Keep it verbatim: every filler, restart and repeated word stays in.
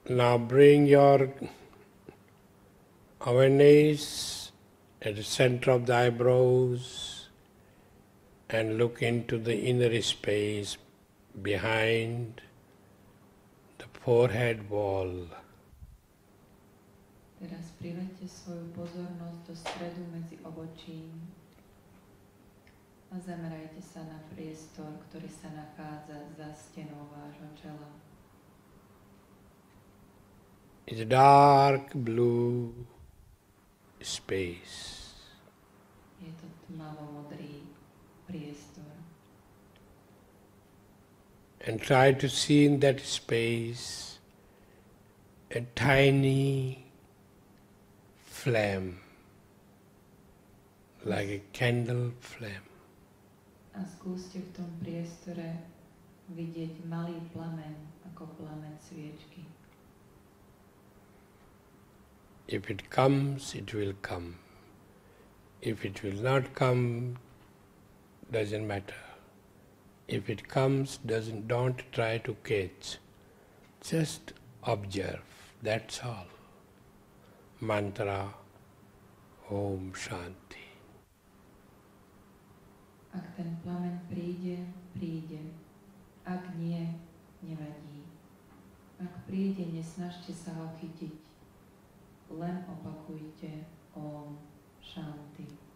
Now bring your awareness at the center of the eyebrows and look into the inner space behind the forehead wall. Teraz priveďte svoju pozornosť do stredu medzi obočím a zamerajte sa na priestor, ktorý sa nachádza za stenou vášho čela. It's a dark blue space. Je to tmavo-modrý priestor. And try to see in that space a tiny flame, like a candle flame. A skúste v tom priestore vidieť malý plameň, ako plameň sviečky. If it comes, it will come. If it will not come, doesn't matter. If it comes, doesn't don't try to catch. Just observe. That's all. Mantra Om Shanti. Ak ten plameň príde, príde. Ak nie, nevadí. Ak príde, nesnažte sa ho chytiť. Len opakujte Om Shanti.